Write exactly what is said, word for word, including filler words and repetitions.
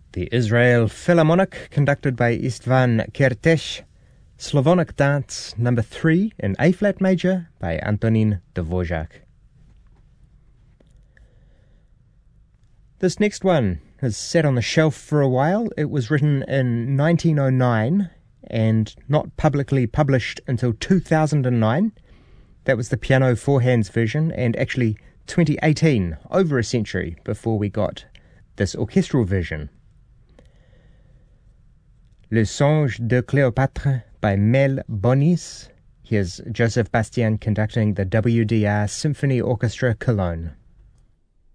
The Israel Philharmonic, conducted by Istvan Kertész. Slavonic Dance number three in A-flat major by Antonin Dvorak. This next one has sat on the shelf for a while. It was written in nineteen oh nine and not publicly published until two thousand nine. That was the piano four hands version, and actually twenty eighteen, over a century before we got this orchestral version. Le Songe de Cléopâtre by Mel Bonis. Here's Joseph Bastian conducting the W D R Symphony Orchestra Cologne.